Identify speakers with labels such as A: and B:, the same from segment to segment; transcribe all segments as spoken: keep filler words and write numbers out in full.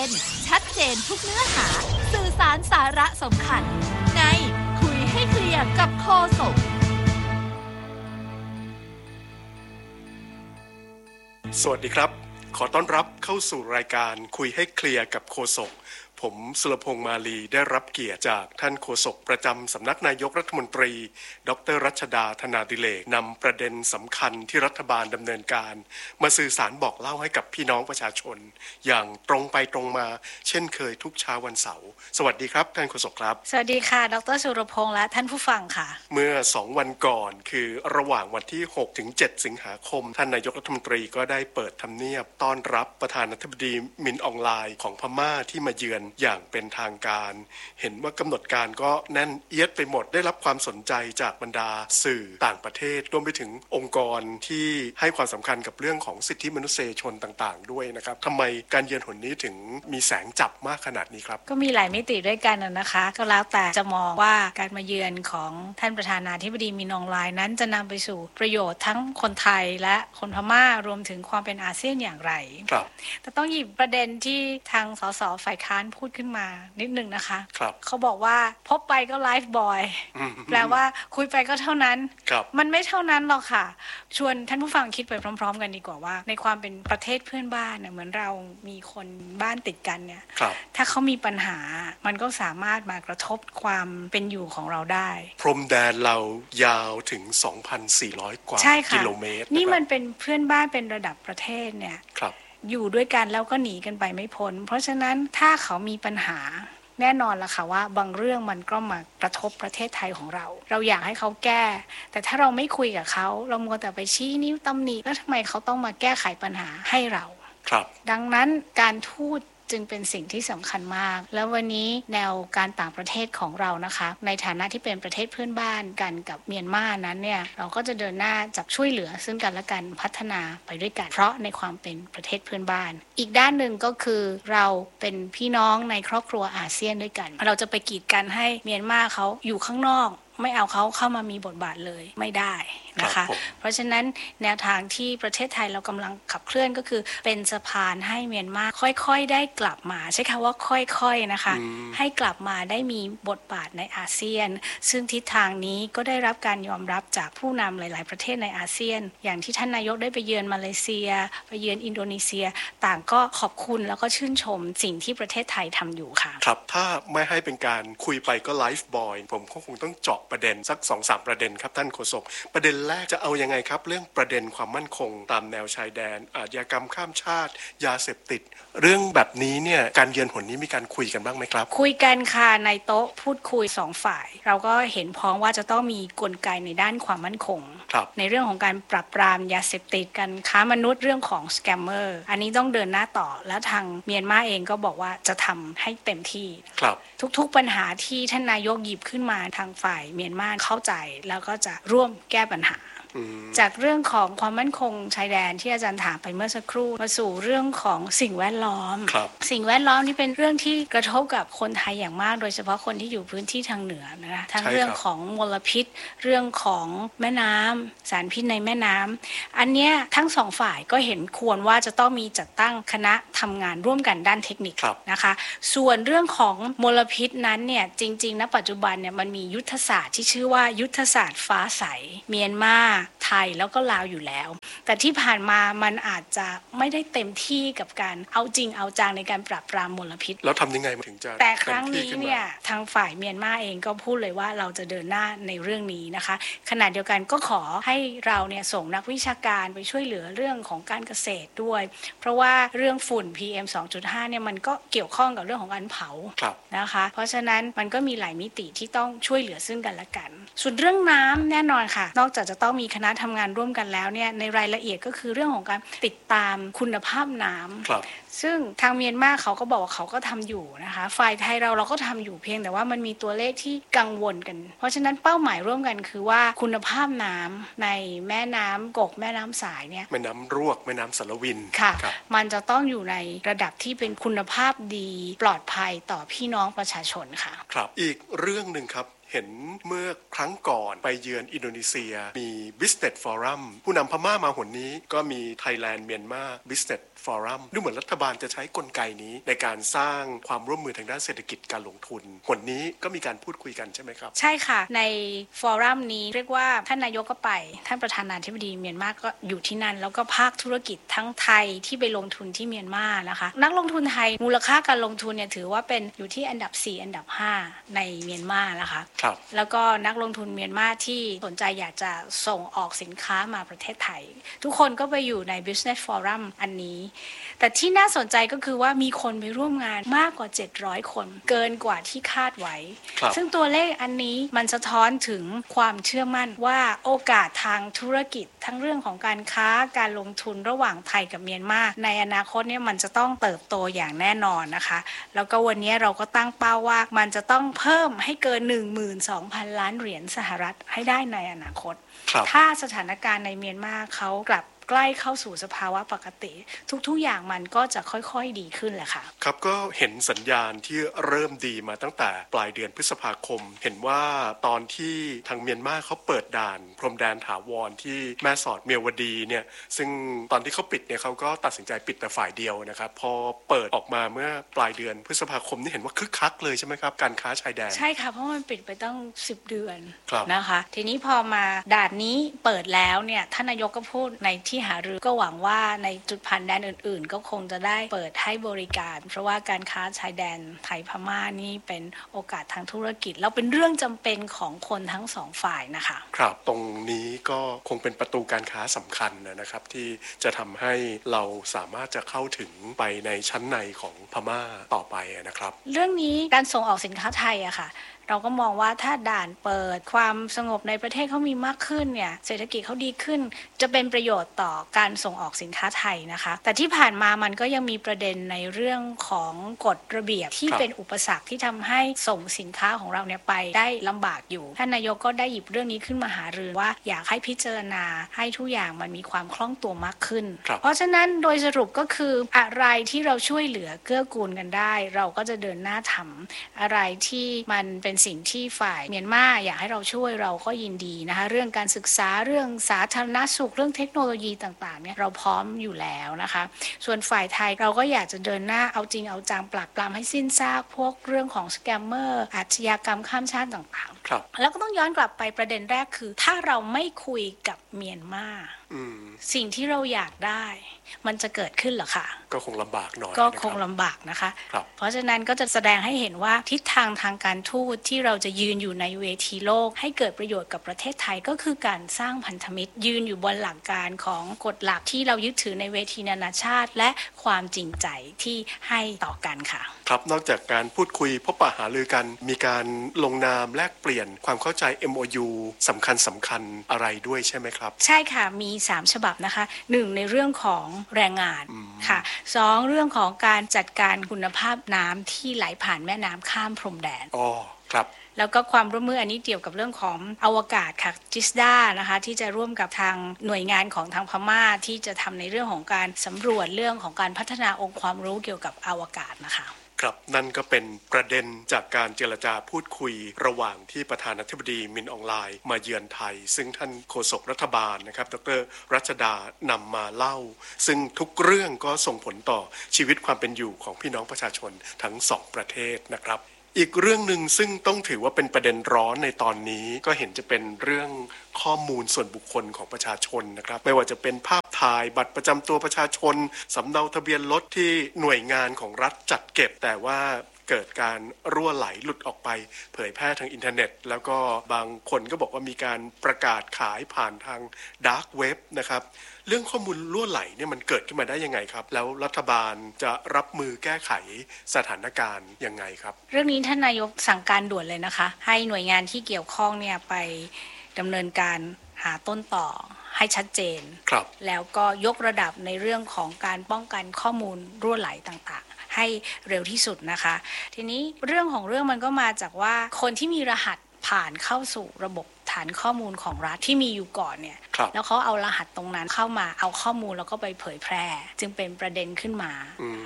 A: นชัดเจนทุกเนื้อหาสื่อสารสาระสำคัญในคุยให้เคลียร์กับโฆษก
B: สวัสดีครับขอต้อนรับเข้าสู่รายการคุยให้เคลียร์กับโฆษกผมสุรพงษ์มาลีได้รับเกียรติจากท่านโฆษกประจำสำนักนายกรัฐมนตรีดร.รัชดาธนาดิเรกนำประเด็นสำคัญที่รัฐบาลดำเนินการมาสื่อสารบอกเล่าให้กับพี่น้องประชาชนอย่างตรงไปตรงมาเช่นเคยทุกเช้าวันเสาร์สวัสดีครับท่านโฆษกครับ
C: สวัสดีค่ะดร.สุรพงษ์และท่านผู้ฟังค่ะ
B: เมื่อสองวันก่อนคือระหว่างวันที่หกถึงเจ็ดสิงหาคมท่านนายกรัฐมนตรีก็ได้เปิดทำเนียบต้อนรับประธานาธิบดีมินอองไลน์ของพม่าที่มาเยือนอย่างเป็นทางการเห็นว่ากำหนดการก็แน่นเอียดไปหมดได้รับความสนใจจากบรรดาสื่อต่างประเทศรวมไปถึงองค์กรที่ให้ความสำคัญกับเรื่องของสิทธิมนุษยชนต่างๆด้วยนะครับทำไมการเยือนหนนี้ถึงมีแสงจับมากขนาดนี้ครับ
C: ก็มีหลายมิติด้วยกันนะคะก็แล้วแต่จะมองว่าการมาเยือนของท่านประธานาธิบดีมินอองไลน์นั้นจะนำไปสู่ประโยชน์ทั้งคนไทยและคนพม่ารวมถึงความเป็นอาเซียนอย่างไร
B: ครับ
C: แต่ต้องหยิบประเด็นที่ทางสสฝ่ายค้านพูดขึ้นมานิดนึงนะคะเขาบอกว่าพบไปก็ไลฟ์บอยแปลว่าคุยไปก็เท่านั้นมันไม่เท่านั้นหรอกค่ะชวนท่านผู้ฟังคิดไปพร้อมๆกันดีกว่าว่าในความเป็นประเทศเพื่อนบ้านเนี่ยเหมือนเรามีคนบ้านติดกันเนี่ยถ้าเขามีปัญหามันก็สามารถมากระทบความเป็นอยู่ของเราได้
B: พรมแดนเรายาวถึง สองพันสี่ร้อย กว่ากิโลเมตร
C: นี่มันเป็นเพื่อนบ้านเป็นระดับประเทศเนี่ยอยู่ด้วยกันแล้วก็หนีกันไปไม่พ้นเพราะฉะนั้นถ้าเขามีปัญหาแน่นอนล่ะค่ะว่าบางเรื่องมันก็มากระทบประเทศไทยของเราเราอยากให้เขาแก้แต่ถ้าเราไม่คุยกับเขาเรามัวแต่ไปชี้นิ้วตำหนิแล้วทำไมเขาต้องมาแก้ไขปัญหาให้เรา
B: ครับ
C: ดังนั้นการทูตจึงเป็นสิ่งที่สำคัญมากแล้ววันนี้แนวการต่างประเทศของเรานะคะในฐานะที่เป็นประเทศเพื่อนบ้านกันกับเมียนมานั้นเนี่ยเราก็จะเดินหน้าจับช่วยเหลือซึ่งกันและกันพัฒนาไปด้วยกันเพราะในความเป็นประเทศเพื่อนบ้านอีกด้านหนึ่งก็คือเราเป็นพี่น้องในครอบครัวอาเซียนด้วยกันเราจะไปกีดกันให้เมียนมาเขาอยู่ข้างนอกไม่เอาเขาเข้ามามีบทบาทเลยไม่ได้นะคะเพราะฉะนั้นแนวทางที่ประเทศไทยเรากำลังขับเคลื่อนก็คือเป็นสะพานให้เมียนมาค่อยๆได้กลับมาใช้คำว่าค่อยๆนะคะให้กลับมาได้มีบทบาทในอาเซียนซึ่งทิศทางนี้ก็ได้รับการยอมรับจากผู้นำหลายๆประเทศในอาเซียนอย่างที่ท่านนายกได้ไปเยือนมาเลเซียไปเยือนอินโดนีเซียต่างก็ขอบคุณแล้วก็ชื่นชมสิ่งที่ประเทศไทยทำอยู่ค่ะ
B: ครับถ้าไม่ให้เป็นการคุยไปก็ไลฟ์บอยผมก็คงต้องเจาะประเด็นสัก สองสาม ประเด็นครับท่านโฆษกประเด็นแรกจะเอายังไงครับเรื่องประเด็นความมั่นคงตามแนวชายแดนอาชญากรรมข้ามชาติยาเสพติดเรื่องแบบนี้เนี่ยการเยือนหนนี้มีการคุยกันบ้างไหมครับ
C: คุยกันค่ะในโต๊ะพูดคุยสองฝ่ายเราก็เห็นพ้องว่าจะต้องมีกลไกในด้านความมั่นคงในเรื่องของการปราบปรามยาเสพติดการค้ามนุษย์เรื่องของสแกมเมอร์อันนี้ต้องเดินหน้าต่อแล้วทางเมียนมาเองก็บอกว่าจะทำให้เต็มที่ทุกๆปัญหาที่ท่านนายกหยิบขึ้นมาทางฝ่ายเมียนมาเข้าใจแล้วก็จะร่วมแก้ปัญหาจากเรื่องของความมั่นคงชายแดนที่อาจารย์ถามไปเมื่อสักครู่มาสู่เรื่องของสิ่งแวดล้อมสิ่งแวดล้อมนี่เป็นเรื่องที่กระทบกับคนไทยอย่างมากโดยเฉพาะคนที่อยู่พื้นที่ทางเหนือนะคะทั้งเรื่องของมลพิษเรื่องของแม่น้ำสารพิษในแม่น้ำอันเนี้ยทั้งสองฝ่ายก็เห็นควรว่าจะต้องมีจัดตั้งคณะทำงานร่วมกันด้านเทคนิคนะคะส่วนเรื่องของมลพิษนั้นเนี่ยจริงๆณปัจจุบันเนี่ยมันมียุทธศาสตร์ที่ชื่อว่ายุทธศาสตร์ฟ้าใสเมียนมาไทยแล้วก็ลาวอยู่แล้วแต่ที่ผ่านมามันอาจจะไม่ได้เต็มที่กับการเอาจริงเอาจังในการปราบปรามมลพิษ
B: แล้วทำยังไงมาถึงจะ
C: แต่ครั้งนี้เนี่ยทางฝ่ายเมียนมาเองก็พูดเลยว่าเราจะเดินหน้าในเรื่องนี้นะคะขณะเดียวกันก็ขอให้เราเนี่ยส่งนักวิชาการไปช่วยเหลือเรื่องของการเกษตรด้วยเพราะว่าเรื่องฝุ่น พี เอ็ม สองจุดห้า เนี่ยมันก็เกี่ยวข้องกับเรื่องของการเผานะคะเพราะฉะนั้นมันก็มีหลายมิติที่ต้องช่วยเหลือซึ่งกันและกันส่วนเรื่องน้ำแน่นอนค่ะนอกจากจะต้องมีคณะทำงานร่วมกันแล้วเนี่ยในรายละเอียดก็คือเรื่องของการติดตามคุณภาพน้ำซึ่งทางเมียนมาเขาก็บอกว่าเขาก็ทำอยู่นะคะฝ่ายไทยเราเราก็ทำอยู่เพียงแต่ว่ามันมีตัวเลขที่กังวลกันเพราะฉะนั้นเป้าหมายร่วมกันคือว่าคุณภาพน้ำในแม่น้ำกกแม่น้ำสายเนี่ย
B: แม่น้ำรวกแม่น้ำสารวิน
C: ค่ะมันจะต้องอยู่ในระดับที่เป็นคุณภาพดีปลอดภัยต่อพี่น้องประชาชนค่ะ
B: ครับอีกเรื่องนึงครับเห็นเมื่อครั้งก่อนไปเยือนอินโดนีเซียมี Business Forum ผู้นำพม่ามาหนนี้ก็มี Thailand Myanmar Business Forum ดูเหมือนรัฐบาลจะใช้กลไกนี้ในการสร้างความร่วมมือทางด้านเศรษฐกิจการลงทุนหนนี้ก็มีการพูดคุยกันใช่ไหมครับ
C: ใช่ค่ะในฟอรัมนี้เรียกว่าท่านนายกก็ไปท่านประธานาธิบดีเมียนมาก็อยู่ที่นั่นแล้วก็ภาคธุรกิจทั้งไทยที่ไปลงทุนที่เมียนมานะคะนักลงทุนไทยมูลค่าการลงทุนเนี่ยถือว่าเป็นอยู่ที่อันดับสี่อันดับห้าในเมียนมานะคะ
B: ครับ
C: แล้วก็นักลงทุนเมียนมาที่สนใจอยากจะส่งออกสินค้ามาประเทศไทยทุกคนก็ไปอยู่ใน Business Forum อันนี้แต่ที่น่าสนใจก็คือว่ามีคนไปร่วมงานมากกว่าเจ็ดร้อยคนเกินกว่าที่คาดไว้ซึ่งตัวเลขอันนี้มันสะท้อนถึงความเชื่อมั่นว่าโอกาสทางธุรกิจทั้งเรื่องของการค้าการลงทุนระหว่างไทยกับเมียนมาในอนาคตเนี่ยมันจะต้องเติบโตอย่างแน่นอนนะคะแล้วก็วันนี้เราก็ตั้งเป้าว่ามันจะต้องเพิ่มให้เกิน หนึ่งหมื่นสองพัน ล้านเหรียญสหรัฐให้ได้ในอนาคตถ้าสถานการณ์ในเมียนมาเขากลับใกล้เข้าสู่สภาวะปกติทุกๆอย่างมันก็จะค่อยๆดีขึ้นแหละค่ะ
B: ครับก็เห็นสัญญาณที่เริ่มดีมาตั้งแต่ปลายเดือนพฤษภาคมเห็นว่าตอนที่ทางเมียนมาเขาเปิดด่านพรมแดนถาวรที่แม่สอดเมียวดีเนี่ยซึ่งตอนที่เขาปิดเนี่ยเขาก็ตัดสินใจปิดแต่ฝ่ายเดียวนะครับพอเปิดออกมาเมื่อปลายเดือนพฤษภาคมนี่เห็นว่าคึกคักเลยใช่ไหมครับการค้าชายแดน
C: ใช่ค่ะเพราะมันปิดไปตั้งสิบเดือนนะคะทีนี้พอมาด่านนี้เปิดแล้วเนี่ยท่านนายกก็พูดในที่หารือก็หวังว่าในจุดผ่านแดนอื่นๆก็คงจะได้เปิดให้บริการเพราะว่าการค้าชายแดนไทยพม่านี่เป็นโอกาสทางธุรกิจแล้วเป็นเรื่องจำเป็นของคนทั้งสองฝ่ายนะคะ
B: ครับตรงนี้ก็คงเป็นประตูการค้าสำคัญนะครับที่จะทำให้เราสามารถจะเข้าถึงไปในชั้นในของพม่าต่อไปนะครับ
C: เรื่องนี้การส่งออกสินค้าไทยอะค่ะเราก็มองว่าถ้าด่านเปิดความสงบในประเทศเขามีมากขึ้นเนี่ยเศรษฐกิจเขาดีขึ้นจะเป็นประโยชน์ต่อการส่งออกสินค้าไทยนะคะแต่ที่ผ่านมามันก็ยังมีประเด็นในเรื่องของกฎระเบียบที่เป็นอุปสรรคที่ทำให้ส่งสินค้าของเราเนี่ยไปได้ลำบากอยู่ท่านนายกก็ได้หยิบเรื่องนี้ขึ้นมาหารือว่าอยากให้พิจารณาให้ทุกอย่างมันมีความคล่องตัวมากขึ้นเพราะฉะนั้นโดยสรุปก็คืออะไรที่เราช่วยเหลือเกื้อกูลกันได้เราก็จะเดินหน้าทำอะไรที่มันเป็นสิ่งที่ฝ่ายเมียนมาอยากให้เราช่วยเราก็ยินดีนะคะเรื่องการศึกษาเรื่องสาธารณสุขเรื่องเทคโนโลยีต่างๆเนี่ยเราพร้อมอยู่แล้วนะคะส่วนฝ่ายไทยเราก็อยากจะเดินหน้าเอาจริงเอาจังปราบปรามให้สิ้นซากพวกเรื่องของสแกมเมอร์อาชญากรรมข้ามชาติต่างๆแล้วก็ต้องย้อนกลับไปประเด็นแรกคือถ้าเราไม่คุยกับเมียนมาสิ่งที่เราอยากได้มันจะเกิดขึ้นเหรอคะ
B: ก็คงลำบากหน่อย
C: ก็คงลำบากนะคะเพราะฉะนั้นก็จะแสดงให้เห็นว่าทิศทางทางการทูตที่เราจะยืนอยู่ในเวทีโลกให้เกิดประโยชน์กับประเทศไทยก็คือการสร้างพันธมิตรยืนอยู่บนหลักการของกฎหลักที่เรายึดถือในเวทีนานาชาติและความจริงใจที่ให้ต่อกันค่ะ
B: ครับนอกจากการพูดคุยพบปะหารือกันมีการลงนามแลกเปลี่ยนความเข้าใจ เอ็ม โอ ยู สำคัญสำคัญอะไรด้วยใช่ไหมครับ
C: ใช่ค่ะมีสามฉบับนะคะหนึ่งในเรื่องของแรงงานค่ะสองเรื่องของการจัดการคุณภาพน้ำที่ไหลผ่านแม่น้ำข้ามพรมแดน
B: อ๋อครับ
C: แล้วก็ความร่วมมืออันนี้เกี่ยวกับเรื่องของอวกาศค่ะจิสดานะคะที่จะร่วมกับทางหน่วยงานของทางพม่าที่จะทำในเรื่องของการสำรวจเรื่องของการพัฒนาองค์ความรู้เกี่ยวกับอวกาศนะคะ
B: ครับนั่นก็เป็นประเด็นจากการเจรจาพูดคุยระหว่างที่ประธานาธิบดีมินอองไลน์มาเยือนไทยซึ่งท่านโฆษกรัฐบาลนะครับดร.รัชดานำมาเล่าซึ่งทุกเรื่องก็ส่งผลต่อชีวิตความเป็นอยู่ของพี่น้องประชาชนทั้งสองประเทศนะครับอีกเรื่องหนึ่งซึ่งต้องถือว่าเป็นประเด็นร้อนในตอนนี้ก็เห็นจะเป็นเรื่องข้อมูลส่วนบุคคลของประชาชนนะครับไม่ว่าจะเป็นภาพถ่ายบัตรประจำตัวประชาชนสำเนาทะเบียนรถที่หน่วยงานของรัฐจัดเก็บแต่ว่าเกิดการรั่วไหลหลุดออกไปเผยแพร่ทางอินเทอร์เน็ตแล้วก็บางคนก็บอกว่ามีการประกาศขายผ่านทางดาร์กเว็บนะครับเรื่องข้อมูลรั่วไหลเนี่ยมันเกิดขึ้นมาได้ยังไงครับแล้วรัฐบาลจะรับมือแก้ไขสถานการณ์ยังไงครับ
C: เรื่องนี้ท่านนายกสั่งการด่วนเลยนะคะให้หน่วยงานที่เกี่ยวข้องเนี่ยไปดำเนินการหาต้นต่อให้ชัดเจน
B: ครับ
C: แล้วก็ยกระดับในเรื่องของการป้องกันข้อมูลรั่วไหลต่างๆให้เร็วที่สุดนะคะทีนี้เรื่องของเรื่องมันก็มาจากว่าคนที่มีรหัสผ่านเข้าสู่ระบบฐานข้อมูลของรัฐที่มีอยู่ก่อนเนี่ยแล้วเขาเอารหัสตรงนั้นเข้ามาเอาข้อมูลแล้วก็ไปเผยแพร่จึงเป็นประเด็นขึ้นมา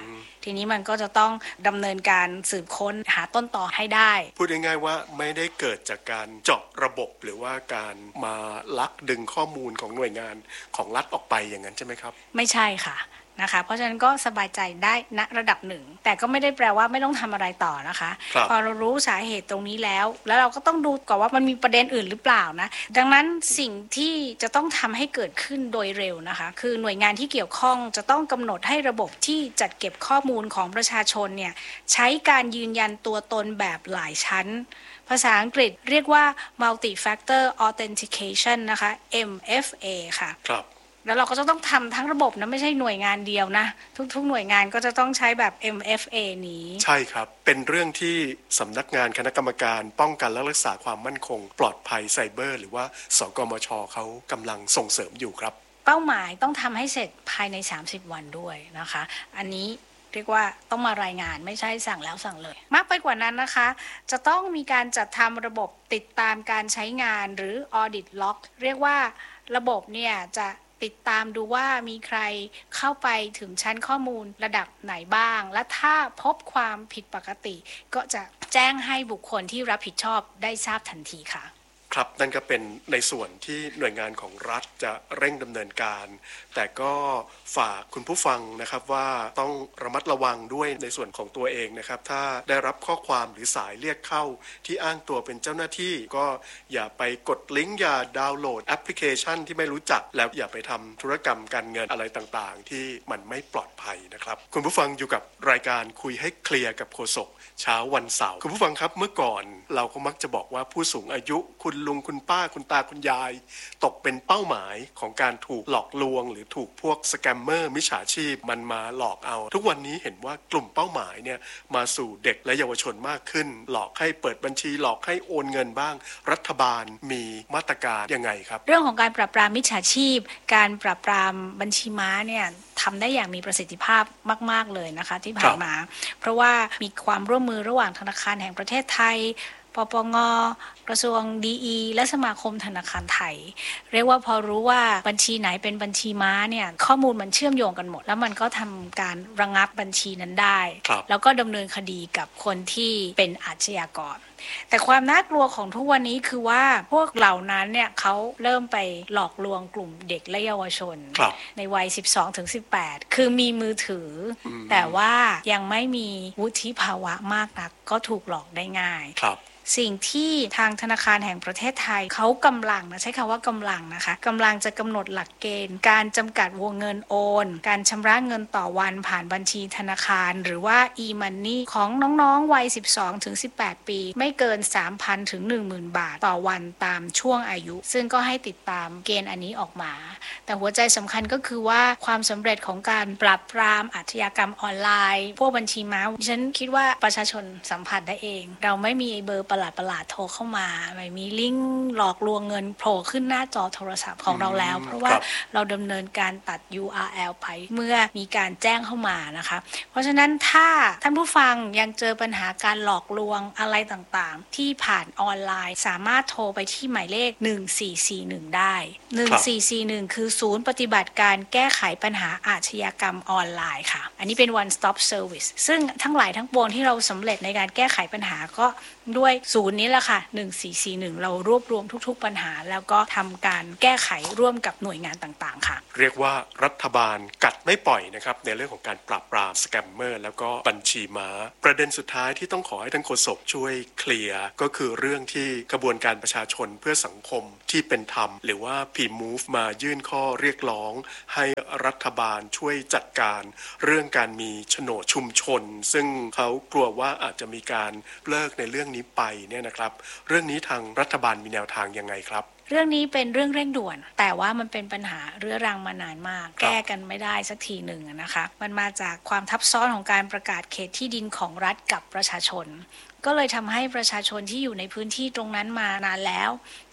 C: ทีนี้มันก็จะต้องดำเนินการสืบค้นหาต้นตอให้ได้
B: พูดง่ายๆว่าไม่ได้เกิดจากการเจาะระบบหรือว่าการมาลักดึงข้อมูลของหน่วยงานของรัฐออกไปอย่างนั้นใช่ไหมครับ
C: ไม่ใช่ค่ะนะคะเพราะฉะนั้นก็สบายใจได้ณระดับหนึ่งแต่ก็ไม่ได้แปลว่าไม่ต้องทำอะไรต่อนะคะพอเรารู้สาเหตุตรงนี้แล้วแล้วเราก็ต้องดูก่อนว่ามันมีประเด็นอื่นหรือเปล่านะดังนั้นสิ่งที่จะต้องทำให้เกิดขึ้นโดยเร็วนะคะคือหน่วยงานที่เกี่ยวข้องจะต้องกำหนดให้ระบบที่จัดเก็บข้อมูลของประชาชนเนี่ยใช้การยืนยันตัวตนแบบหลายชั้นภาษาอังกฤษเรียกว่า multi factor authentication นะคะ เอ็ม เอฟ เอ ค่ะ
B: ครับ
C: แล้วเราก็จะต้องทำทั้งระบบนะไม่ใช่หน่วยงานเดียวนะทุกๆหน่วยงานก็จะต้องใช้แบบ เอ็ม เอฟ เอ นี้
B: ใช่ครับเป็นเรื่องที่สำนักงานคณะกรรมการป้องกันและรักษาความมั่นคงปลอดภัยไซเบอร์หรือว่าสกมชเขากำลังส่งเสริมอยู่ครับ
C: เป้าหมายต้องทำให้เสร็จภายในสามสิบวันด้วยนะคะอันนี้เรียกว่าต้องมารายงานไม่ใช่สั่งแล้วสั่งเลยมากไปกว่านั้นนะคะจะต้องมีการจัดทำระบบติดตามการใช้งานหรือ audit log เรียกว่าระบบเนี่ยจะติดตามดูว่ามีใครเข้าไปถึงชั้นข้อมูลระดับไหนบ้างและถ้าพบความผิดปกติก็จะแจ้งให้บุคคลที่รับผิดชอบได้ทราบทันทีค่ะ
B: ครับนั่นก็เป็นในส่วนที่หน่วยงานของรัฐจะเร่งดำเนินการแต่ก็ฝากคุณผู้ฟังนะครับว่าต้องระมัดระวังด้วยในส่วนของตัวเองนะครับถ้าได้รับข้อความหรือสายเรียกเข้าที่อ้างตัวเป็นเจ้าหน้าที่ก็อย่าไปกดลิงก์อย่าดาวน์โหลดแอปพลิเคชันที่ไม่รู้จักแล้วอย่าไปทำธุรกรรมการเงินอะไรต่างๆที่มันไม่ปลอดภัยนะครับคุณผู้ฟังอยู่กับรายการคุยให้เคลียร์กับโฆษกเช้าวันเสาร์คุณผู้ฟังครับเมื่อก่อนเราก็มักจะบอกว่าผู้สูงอายุคุณลุงคุณป้าคุณตาคุณยายตกเป็นเป้าหมายของการถูกหลอกลวงหรือถูกพวกสแกมเมอร์มิจฉาชีพมันมาหลอกเอาทุกวันนี้เห็นว่ากลุ่มเป้าหมายเนี่ยมาสู่เด็กและเยาวชนมากขึ้นหลอกให้เปิดบัญชีหลอกให้โอนเงินบ้างรัฐบาลมีมาตรการยังไงครับ
C: เรื่องของการปราบปรามมิจฉาชีพการปราบปรามบัญชีม้าเนี่ยทำได้อย่างมีประสิทธิภาพมากๆเลยนะคะที่ผ่านมาเพราะว่ามีความร่วมมือระหว่างธนาคารแห่งประเทศไทยปปง.กระทรวงดีอีและสมาคมธนาคารไทยเรียกว่าพอรู้ว่าบัญชีไหนเป็นบัญชีม้าเนี่ยข้อมูลมันเชื่อมโยงกันหมดแล้วมันก็ทำการระงับบัญชีนั้นได้แล้วก็ดำเนินคดีกับคนที่เป็นอาชญากรแต่ความน่ากลัวของทุกวันนี้คือว่าพวกเหล่านั้นเนี่ยเขาเริ่มไปหลอกลวงกลุ่มเด็กและเยาวชนในวัย สิบสองถึงสิบแปด คือมีมือถือแต่ว่ายังไม่มีวุฒิภาวะมากนักก็ถูกหลอกได้ง่ายสิ่งที่ทางธนาคารแห่งประเทศไทยเขากำลังนะใช้คำว่ากำลังนะคะกำลังจะกำหนดหลักเกณฑ์การจำกัดวงเงินโอนการชำระเงินต่อวันผ่านบัญชีธนาคารหรือว่า e-money ของน้องๆวัย สิบสองถึงสิบแปด ปีไม่เกิน สามพัน ถึง หนึ่งหมื่น บาทต่อวันตามช่วงอายุซึ่งก็ให้ติดตามเกณฑ์อันนี้ออกมาแต่หัวใจสำคัญก็คือว่าความสำเร็จของการปราบปรามอาชญากรรมออนไลน์พวกบัญชีม้าฉันคิดว่าประชาชนสัมผัสได้เองเราไม่มีเบอร์ประหลาดประหลาดโทรเข้ามาไม่มีลิงก์หลอกลวงเงินโผล่ขึ้นหน้าจอโทรศัพท์ของเราแล้วเพราะว่าเราดำเนินการตัด ยู อาร์ แอล ไปเมื่อมีการแจ้งเข้ามานะคะเพราะฉะนั้นถ้าท่านผู้ฟังยังเจอปัญหาการหลอกลวงอะไรต่างๆที่ผ่านออนไลน์สามารถโทรไปที่หมายเลขหนึ่งสี่สี่หนึ่งได้หนึ่งสี่สี่หนึ่งคือศูนย์ปฏิบัติการแก้ไขปัญหาอาชญากรรมออนไลน์ค่ะอันนี้เป็น one stop service ซึ่งทั้งหลายทั้งปวงที่เราสำเร็จในการแก้ไขปัญหาก็ด้วยศูนย์นี้แหละค่ะหนึ่งสี่สี่หนึ่งเรารวบรวมทุกๆปัญหาแล้วก็ทำการแก้ไขร่วมกับหน่วยงานต่างๆค่ะ
B: เรียกว่ารัฐบาลกัดไม่ปล่อยนะครับในเรื่องของการปราบปรามสแกมเมอร์แล้วก็บัญชีม้าประเด็นสุดท้ายที่ต้องขอให้ท่านโฆษกช่วยเคลียร์ก็คือเรื่องที่กระบวนการประชาชนเพื่อสังคมที่เป็นธรรมหรือว่า พี มูฟ มายื่นข้อเรียกร้องให้รัฐบาลช่วยจัดการเรื่องการมีโฉนดชุมชนซึ่งเขากลัวว่าอาจจะมีการเลิกในเรื่องนี้ไปเนี่ยนะครับเรื่องนี้ทางรัฐบาลมีแนวทางยังไงครับ
C: เรื่องนี้เป็นเรื่องเร่งด่วนแต่ว่ามันเป็นปัญหาเรื้อรังมานานมากแก้กันไม่ได้สักทีหนึ่งนะคะมันมาจากความทับซ้อนของการประกาศเขตที่ดินของรัฐกับประชาชนก็เลยทำให้ประชาชนที่อยู่ในพื้นที่ตรงนั้นมานานแล้ว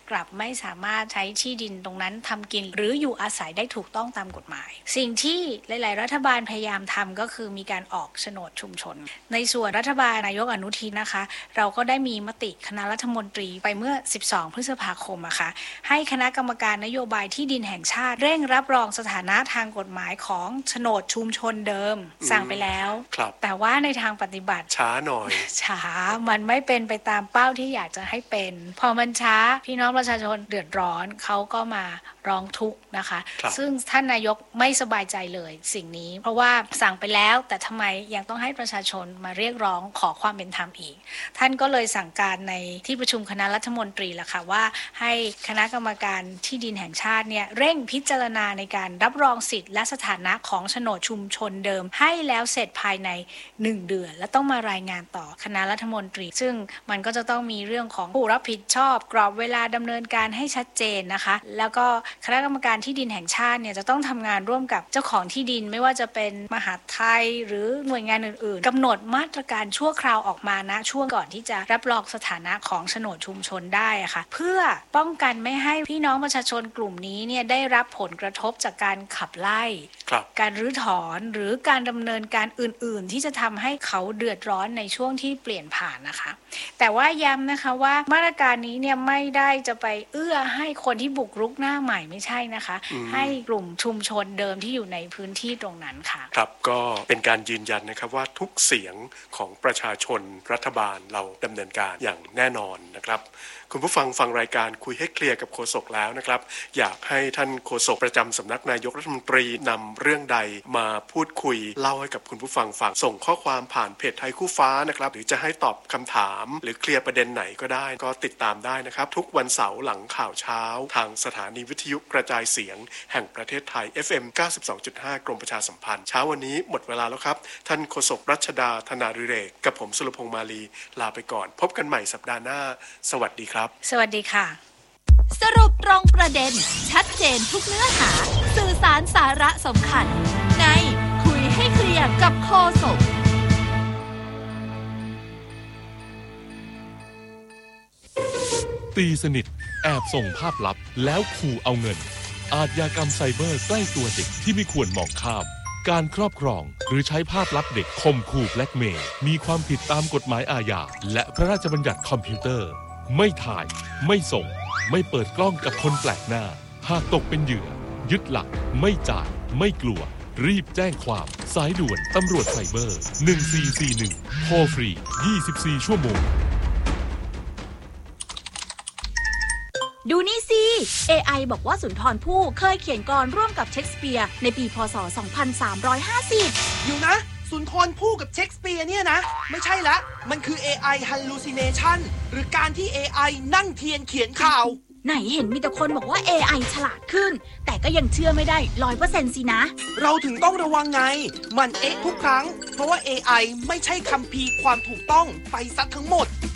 C: กลับไม่สามารถใช้ที่ดินตรงนั้นทำกินหรืออยู่อาศัยได้ถูกต้องตามกฎหมายสิ่งที่หลายๆรัฐบาลพยายามทำก็คือมีการออกโฉนดชุมชนในส่วนรัฐบาลนายกอนุทินนะคะเราก็ได้มีมติคณะรัฐมนตรีไปเมื่อสิบสองพฤษภาคมอะค่ะให้คณะกรรมการนโยบายที่ดินแห่งชาติเร่งรับรองสถานะทางกฎหมายของโฉนดชุมชนเดิมสั่งไปแล้วแต่ว่าในทางปฏิบัติ
B: ช้าหน่อย
C: ช้ามันไม่เป็นไปตามเป้าที่อยากจะให้เป็นพอมันช้าพี่น้องประชาชนเดือดร้อนเขาก็มาร้องทุกข์นะคะซึ่งท่านนายกไม่สบายใจเลยสิ่งนี้เพราะว่าสั่งไปแล้วแต่ทำไมยังต้องให้ประชาชนมาเรียกร้องขอความเป็นธรรมอีกท่านก็เลยสั่งการในที่ประชุมคณะรัฐมนตรีล่ะค่ะว่าให้คณะกรรมการที่ดินแห่งชาติเนี่ยเร่งพิจารณาในการรับรองสิทธิและสถานะของโฉนดชุมชนเดิมให้แล้วเสร็จภายในหนึ่งเดือนและต้องมารายงานต่อคณะรัฐมนตรีซึ่งมันก็จะต้องมีเรื่องของผู้รับผิดชอบกรอบเวลาดำเนินการให้ชัดเจนนะคะแล้วก็คณะกรรมการที่ดินแห่งชาติเนี่ยจะต้องทำงานร่วมกับเจ้าของที่ดินไม่ว่าจะเป็นมหาดไทยหรือหน่วยงานอื่นๆกำหนดมาตรการชั่วคราวออกมานะช่วงก่อนที่จะรับรองสถานะของโฉนดชุมชนได้อะค่ะเพื่อป้องกันไม่ให้พี่น้องประชาชนกลุ่มนี้เนี่ยได้รับผลกระทบจากการขับไล่การรื้อถอนหรือการดำเนินการอื่นๆที่จะทำให้เขาเดือดร้อนในช่วงที่เปลี่ยนผ่านนะคะแต่ว่าย้ำนะคะว่ามาตรการนี้เนี่ยไม่ได้จะไปเอื้อให้คนที่บุกรุกหน้าใหม่ไม่ใช่นะคะให้กลุ่มชุมชนเดิมที่อยู่ในพื้นที่ตรงนั้นค่ะ
B: ครับก็เป็นการยืนยันนะครับว่าทุกเสียงของประชาชนรัฐบาลเราดำเนินการอย่างแน่นอนนะครับคุณผู้ฟังฟังรายการคุยให้เคลียร์กับโฆษกแล้วนะครับอยากให้ท่านโฆษกประจำสำนักนายกรัฐมนตรีนำเรื่องใดมาพูดคุยเล่าให้กับคุณผู้ฟังฟังส่งข้อความผ่านเพจไทยคู่ฟ้านะครับหรือจะให้ตอบคำถามหรือเคลียร์ประเด็นไหนก็ได้ก็ติดตามได้นะครับทุกวันเสาร์หลังข่าวเช้าทางสถานีวิทยุกระจายเสียงแห่งประเทศไทย เอฟ เอ็ม เก้าสิบสองจุดห้า กรมประชาสัมพันธ์เช้าวันนี้หมดเวลาแล้วครับท่านโฆษกรัชดาธนาฤเรกกับผมสุรพงษ์มาลีลาไปก่อนพบกันใหม่สัปดาห์หน้าสวัสดีครับ
C: สวัสดีค่ะ
A: สรุปตรงประเด็นชัดเจนทุกเนื้อหาสื่อสารสาระสำคัญในคุยให้เคลียร์กับโฆษก
D: ตีสนิทแอบส่งภาพลับแล้วขู่เอาเงินอาชญากรรมไซเบอร์ใกล้ตัวเด็กที่ไม่ควรมองข้ามการครอบครองหรือใช้ภาพลับเด็กข่มขู่แบล็กเมย์มีความผิดตามกฎหมายอาญาและพระราชบัญญัติคอมพิวเตอร์ไม่ถ่ายไม่ส่งไม่เปิดกล้องกับคนแปลกหน้าหากตกเป็นเหยื่อยึดหลักไม่จ่ายไม่กลัวรีบแจ้งความสายด่วนตำรวจไซเบอร์หนึ่งสี่สี่หนึ่งโทรฟรียี่สิบสี่ชั่วโมง
A: ดูนี่สิ เอ ไอ บอกว่าสุนทรภู่เคยเขียนกลร่วมกับเชคสเปียร์ในปีพ.ศ. สองพันสามร้อยห้าสิบ
E: อยู่นะสุนทรภู่กับเชคสเปียร์เนี่ยนะไม่ใช่ละมันคือ เอ ไอ hallucination หรือการที่ เอ ไอ นั่งเทียนเขียนข่าว
A: ไหนเห็นมีแต่คนบอกว่า เอ ไอ ฉลาดขึ้นแต่ก็ยังเชื่อไม่ได้ ร้อยเปอร์เซ็นต์ สินะ
E: เราถึงต้องระวังไงมันเอ๊ะทุกครั้งเพราะว่า เอ ไอ ไม่ใช่คัมภีร์ความถูกต้องไปซะทั้งหมด